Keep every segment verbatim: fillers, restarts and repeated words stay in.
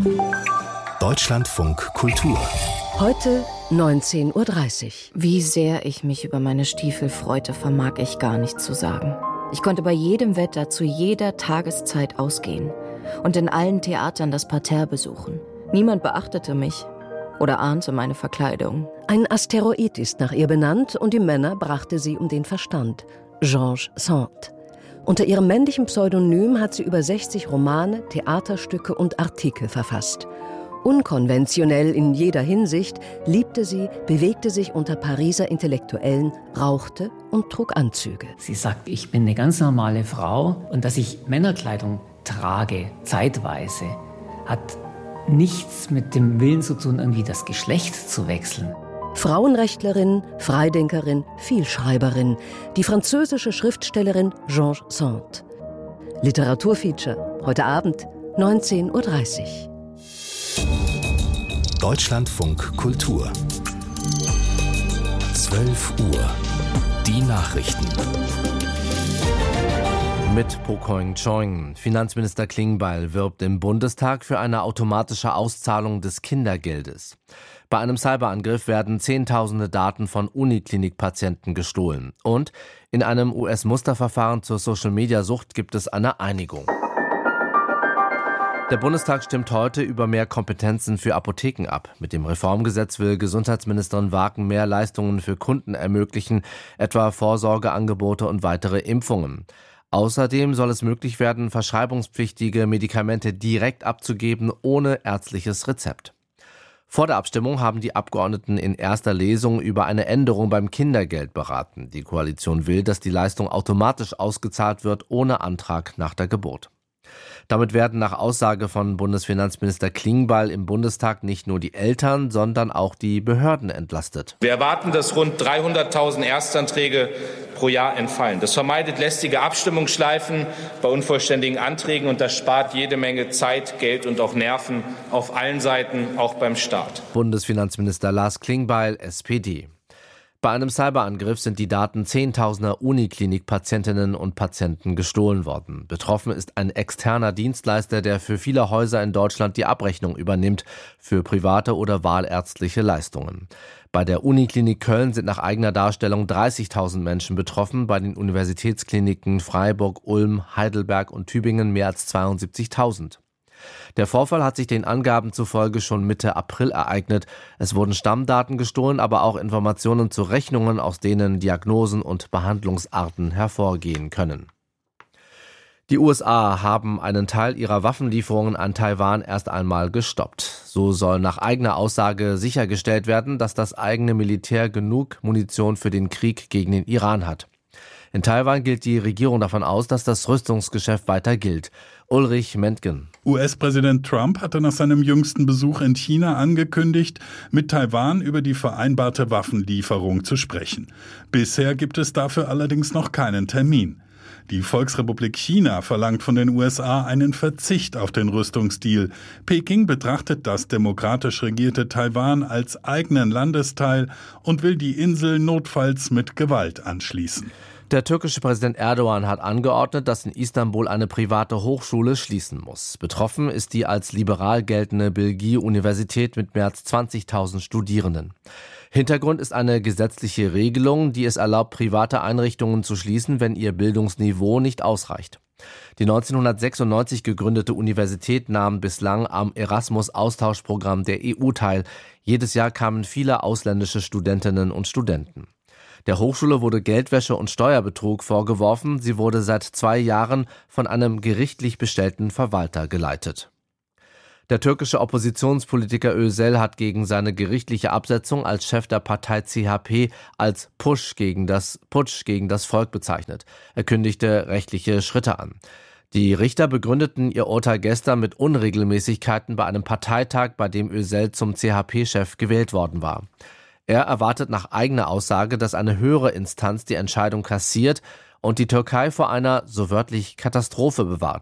Deutschlandfunk Kultur. Heute neunzehn Uhr dreißig. Wie sehr ich mich über meine Stiefel freute, vermag ich gar nicht zu sagen. Ich konnte bei jedem Wetter zu jeder Tageszeit ausgehen und in allen Theatern das Parterre besuchen. Niemand beachtete mich oder ahnte meine Verkleidung. Ein Asteroid ist nach ihr benannt und die Männer brachte sie um den Verstand. Georges Sand. Unter ihrem männlichen Pseudonym hat sie über sechzig Romane, Theaterstücke und Artikel verfasst. Unkonventionell in jeder Hinsicht, liebte sie, bewegte sich unter Pariser Intellektuellen, rauchte und trug Anzüge. Sie sagt, ich bin eine ganz normale Frau und dass ich Männerkleidung trage, zeitweise, hat nichts mit dem Willen zu tun, irgendwie das Geschlecht zu wechseln. Frauenrechtlerin, Freidenkerin, Vielschreiberin, die französische Schriftstellerin Georges Sand. Literaturfeature, heute Abend, neunzehn Uhr dreißig. Deutschlandfunk Kultur. zwölf Uhr. Die Nachrichten. Mit Pokoing Choing. Finanzminister Klingbeil wirbt im Bundestag für eine automatische Auszahlung des Kindergeldes. Bei einem Cyberangriff werden Zehntausende Daten von Uniklinik-Patienten gestohlen. Und in einem U S-Musterverfahren zur Social-Media-Sucht gibt es eine Einigung. Der Bundestag stimmt heute über mehr Kompetenzen für Apotheken ab. Mit dem Reformgesetz will Gesundheitsministerin Waken mehr Leistungen für Kunden ermöglichen, etwa Vorsorgeangebote und weitere Impfungen. Außerdem soll es möglich werden, verschreibungspflichtige Medikamente direkt abzugeben, ohne ärztliches Rezept. Vor der Abstimmung haben die Abgeordneten in erster Lesung über eine Änderung beim Kindergeld beraten. Die Koalition will, dass die Leistung automatisch ausgezahlt wird, ohne Antrag nach der Geburt. Damit werden nach Aussage von Bundesfinanzminister Klingbeil im Bundestag nicht nur die Eltern, sondern auch die Behörden entlastet. Wir erwarten, dass rund dreihunderttausend Erstanträge pro Jahr entfallen. Das vermeidet lästige Abstimmungsschleifen bei unvollständigen Anträgen und das spart jede Menge Zeit, Geld und auch Nerven auf allen Seiten, auch beim Staat. Bundesfinanzminister Lars Klingbeil, S P D. Bei einem Cyberangriff sind die Daten zehntausender Uniklinik-Patientinnen und Patienten gestohlen worden. Betroffen ist ein externer Dienstleister, der für viele Häuser in Deutschland die Abrechnung übernimmt für private oder wahlärztliche Leistungen. Bei der Uniklinik Köln sind nach eigener Darstellung dreißigtausend Menschen betroffen, bei den Universitätskliniken Freiburg, Ulm, Heidelberg und Tübingen mehr als zweiundsiebzigtausend. Der Vorfall hat sich den Angaben zufolge schon Mitte April ereignet. Es wurden Stammdaten gestohlen, aber auch Informationen zu Rechnungen, aus denen Diagnosen und Behandlungsarten hervorgehen können. Die U S A haben einen Teil ihrer Waffenlieferungen an Taiwan erst einmal gestoppt. So soll nach eigener Aussage sichergestellt werden, dass das eigene Militär genug Munition für den Krieg gegen den Iran hat. In Taiwan geht die Regierung davon aus, dass das Rüstungsgeschäft weiter gilt. Ulrich Mentgen. U S-Präsident Trump hatte nach seinem jüngsten Besuch in China angekündigt, mit Taiwan über die vereinbarte Waffenlieferung zu sprechen. Bisher gibt es dafür allerdings noch keinen Termin. Die Volksrepublik China verlangt von den U S A einen Verzicht auf den Rüstungsdeal. Peking betrachtet das demokratisch regierte Taiwan als eigenen Landesteil und will die Insel notfalls mit Gewalt anschließen. Der türkische Präsident Erdogan hat angeordnet, dass in Istanbul eine private Hochschule schließen muss. Betroffen ist die als liberal geltende Bilgi-Universität mit mehr als zwanzigtausend Studierenden. Hintergrund ist eine gesetzliche Regelung, die es erlaubt, private Einrichtungen zu schließen, wenn ihr Bildungsniveau nicht ausreicht. Die neunzehnhundertsechsundneunzig gegründete Universität nahm bislang am Erasmus-Austauschprogramm der E U teil. Jedes Jahr kamen viele ausländische Studentinnen und Studenten. Der Hochschule wurde Geldwäsche und Steuerbetrug vorgeworfen. Sie wurde seit zwei Jahren von einem gerichtlich bestellten Verwalter geleitet. Der türkische Oppositionspolitiker Özel hat gegen seine gerichtliche Absetzung als Chef der Partei C H P als Putsch gegen das, Putsch gegen das Volk bezeichnet. Er kündigte rechtliche Schritte an. Die Richter begründeten ihr Urteil gestern mit Unregelmäßigkeiten bei einem Parteitag, bei dem Özel zum C H P-Chef gewählt worden war. Er erwartet nach eigener Aussage, dass eine höhere Instanz die Entscheidung kassiert und die Türkei vor einer, so wörtlich, Katastrophe bewahrt.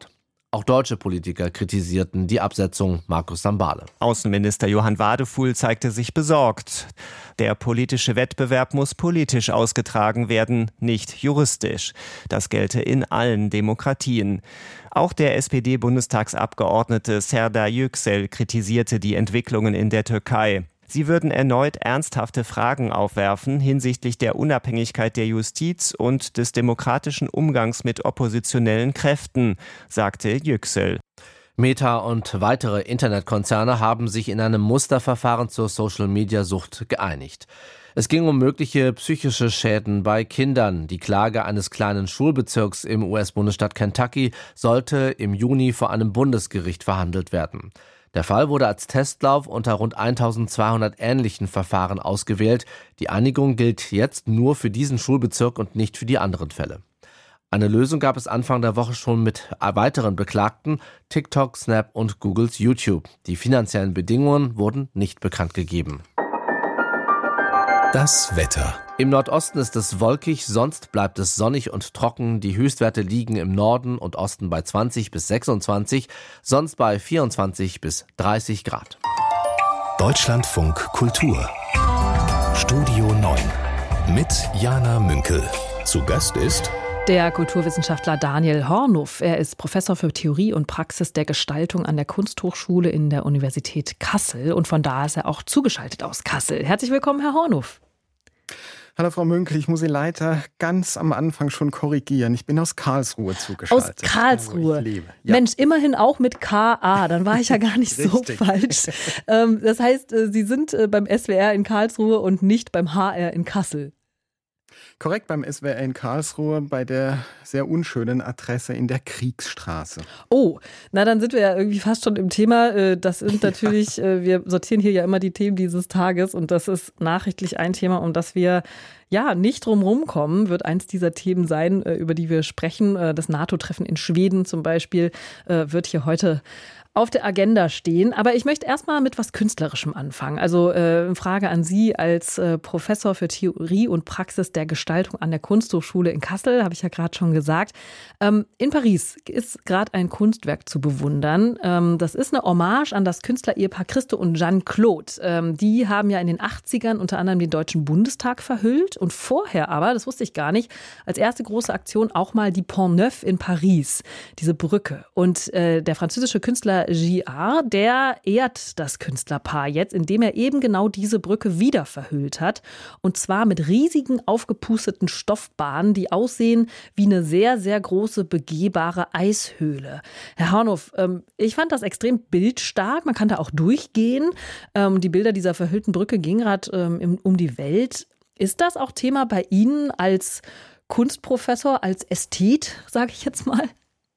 Auch deutsche Politiker kritisierten die Absetzung. Markus Sambale. Außenminister Johann Wadefuhl zeigte sich besorgt. Der politische Wettbewerb muss politisch ausgetragen werden, nicht juristisch. Das gelte in allen Demokratien. Auch der S P D-Bundestagsabgeordnete Serdar Yüksel kritisierte die Entwicklungen in der Türkei. Sie würden erneut ernsthafte Fragen aufwerfen hinsichtlich der Unabhängigkeit der Justiz und des demokratischen Umgangs mit oppositionellen Kräften, sagte Yüksel. Meta und weitere Internetkonzerne haben sich in einem Musterverfahren zur Social-Media-Sucht geeinigt. Es ging um mögliche psychische Schäden bei Kindern. Die Klage eines kleinen Schulbezirks im U S-Bundesstaat Kentucky sollte im Juni vor einem Bundesgericht verhandelt werden. Der Fall wurde als Testlauf unter rund eintausendzweihundert ähnlichen Verfahren ausgewählt. Die Einigung gilt jetzt nur für diesen Schulbezirk und nicht für die anderen Fälle. Eine Lösung gab es Anfang der Woche schon mit weiteren Beklagten, TikTok, Snap und Googles YouTube. Die finanziellen Bedingungen wurden nicht bekannt gegeben. Das Wetter. Im Nordosten ist es wolkig, sonst bleibt es sonnig und trocken. Die Höchstwerte liegen im Norden und Osten bei zwanzig bis sechsundzwanzig, sonst bei vierundzwanzig bis dreißig Grad. Deutschlandfunk Kultur. Studio neun. Mit Jana Münkel. Zu Gast ist der Kulturwissenschaftler Daniel Hornuff. Er ist Professor für Theorie und Praxis der Gestaltung an der Kunsthochschule in der Universität Kassel. Und von da ist er auch zugeschaltet aus Kassel. Herzlich willkommen, Herr Hornuff. Hallo Frau Münkel, ich muss Sie leider ganz am Anfang schon korrigieren. Ich bin aus Karlsruhe zugeschaltet. Aus Karlsruhe? Ich lebe. Ja. Mensch, immerhin auch mit K A, dann war ich ja gar nicht so falsch. Das heißt, Sie sind beim S W R in Karlsruhe und nicht beim H R in Kassel. Korrekt, beim S W R in Karlsruhe, bei der sehr unschönen Adresse in der Kriegsstraße. Oh, na dann sind wir ja irgendwie fast schon im Thema. Das sind natürlich, ja. Wir sortieren hier ja immer die Themen dieses Tages und das ist nachrichtlich ein Thema, um das wir ja nicht drumherum kommen, wird eins dieser Themen sein, über die wir sprechen. Das NATO-Treffen in Schweden zum Beispiel wird hier heute auf der Agenda stehen. Aber ich möchte erstmal mit was Künstlerischem anfangen. Also äh, eine Frage an Sie als äh, Professor für Theorie und Praxis der Gestaltung an der Kunsthochschule in Kassel, habe ich ja gerade schon gesagt. Ähm, in Paris ist gerade ein Kunstwerk zu bewundern. Ähm, das ist eine Hommage an das Künstler-Ehepaar Christo und Jeanne-Claude. Ähm, die haben ja in den achtzigern unter anderem den Deutschen Bundestag verhüllt und vorher aber, das wusste ich gar nicht, als erste große Aktion auch mal die Pont Neuf in Paris, diese Brücke. Und äh, der französische Künstler J R, der ehrt das Künstlerpaar jetzt, indem er eben genau diese Brücke wieder verhüllt hat. Und zwar mit riesigen aufgepusteten Stoffbahnen, die aussehen wie eine sehr, sehr große begehbare Eishöhle. Herr Hornuff, ich fand das extrem bildstark. Man kann da auch durchgehen. Die Bilder dieser verhüllten Brücke gingen gerade um die Welt. Ist das auch Thema bei Ihnen als Kunstprofessor, als Ästhet, sage ich jetzt mal?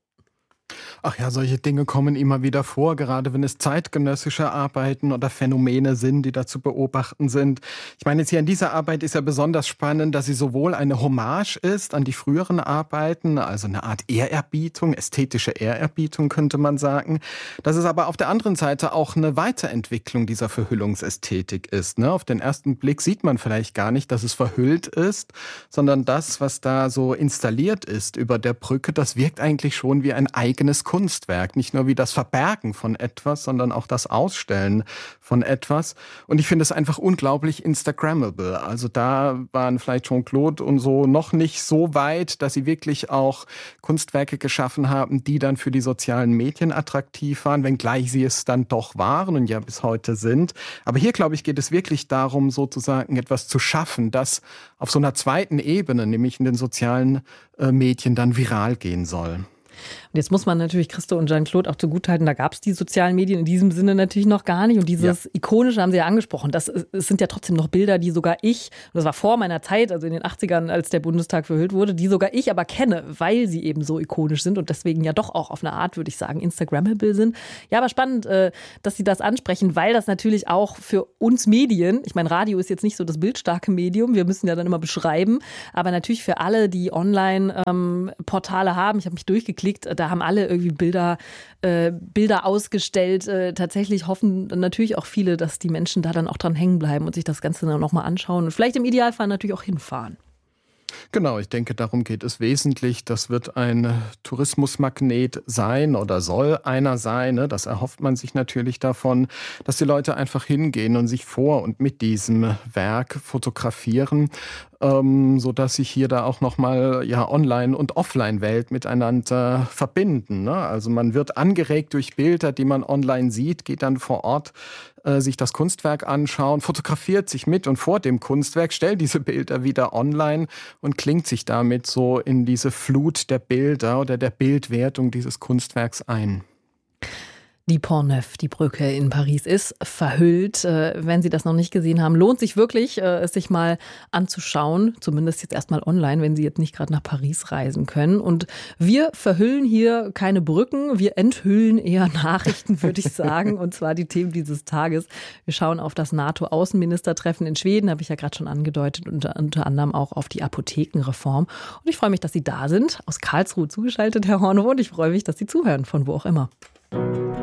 Ach ja, solche Dinge kommen immer wieder vor, gerade wenn es zeitgenössische Arbeiten oder Phänomene sind, die da zu beobachten sind. Ich meine, jetzt hier in dieser Arbeit ist ja besonders spannend, dass sie sowohl eine Hommage ist an die früheren Arbeiten, also eine Art Ehrerbietung, ästhetische Ehrerbietung könnte man sagen, dass es aber auf der anderen Seite auch eine Weiterentwicklung dieser Verhüllungsästhetik ist. Ne? Auf den ersten Blick sieht man vielleicht gar nicht, dass es verhüllt ist, sondern das, was da so installiert ist über der Brücke, das wirkt eigentlich schon wie ein eigenes Kunstwerk, nicht nur wie das Verbergen von etwas, sondern auch das Ausstellen von etwas. Und ich finde es einfach unglaublich Instagrammable. Also da waren vielleicht Jeanne-Claude und so noch nicht so weit, dass sie wirklich auch Kunstwerke geschaffen haben, die dann für die sozialen Medien attraktiv waren, wenngleich sie es dann doch waren und ja bis heute sind. Aber hier, glaube ich, geht es wirklich darum, sozusagen etwas zu schaffen, das auf so einer zweiten Ebene, nämlich in den sozialen äh, Medien, dann viral gehen soll. Und jetzt muss man natürlich Christo und Jeanne-Claude auch zugutehalten, da gab es die sozialen Medien in diesem Sinne natürlich noch gar nicht. Und dieses ja. Ikonische haben Sie ja angesprochen. Das, es sind ja trotzdem noch Bilder, die sogar ich, und das war vor meiner Zeit, also in den achtzigern, als der Bundestag verhüllt wurde, die sogar ich aber kenne, weil sie eben so ikonisch sind und deswegen ja doch auch auf eine Art, würde ich sagen, Instagrammable sind. Ja, aber spannend, dass Sie das ansprechen, weil das natürlich auch für uns Medien, ich meine, Radio ist jetzt nicht so das bildstarke Medium, wir müssen ja dann immer beschreiben, aber natürlich für alle, die Online-Portale ähm, haben, ich habe mich durchgeklickt, da haben alle irgendwie Bilder, äh, Bilder ausgestellt. Äh, tatsächlich hoffen natürlich auch viele, dass die Menschen da dann auch dran hängen bleiben und sich das Ganze dann nochmal anschauen und vielleicht im Idealfall natürlich auch hinfahren. Genau, ich denke, darum geht es wesentlich. Das wird ein Tourismusmagnet sein oder soll einer sein. Ne? Das erhofft man sich natürlich davon, dass die Leute einfach hingehen und sich vor und mit diesem Werk fotografieren, ähm, sodass sich hier da auch nochmal ja, Online- und Offline-Welt miteinander verbinden. Ne? Also man wird angeregt durch Bilder, die man online sieht, geht dann vor Ort äh, sich das Kunstwerk anschauen, fotografiert sich mit und vor dem Kunstwerk, stellt diese Bilder wieder online und klingt sich damit so in diese Flut der Bilder oder der Bildwertung dieses Kunstwerks ein. Die Pont Neuf, die Brücke in Paris, ist verhüllt. Wenn Sie das noch nicht gesehen haben, lohnt sich wirklich, es sich mal anzuschauen. Zumindest jetzt erstmal online, wenn Sie jetzt nicht gerade nach Paris reisen können. Und wir verhüllen hier keine Brücken, wir enthüllen eher Nachrichten, würde ich sagen. Und zwar die Themen dieses Tages. Wir schauen auf das NATO-Außenministertreffen in Schweden, habe ich ja gerade schon angedeutet, unter, unter anderem auch auf die Apothekenreform. Und ich freue mich, dass Sie da sind, aus Karlsruhe zugeschaltet, Herr Hornow. Und ich freue mich, dass Sie zuhören, von wo auch immer.